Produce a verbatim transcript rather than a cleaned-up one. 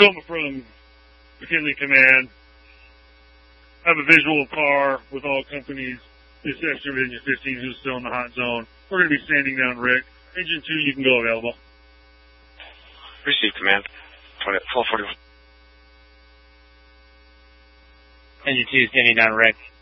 Tacoma from McKinley Command. I have a visual car with all companies. This extra Virginia fifteen who's still in the hot zone. We're going to be standing down Rick. Engine two, you can go available. Received, Command. twelve forty-one. Engine two standing down Rick.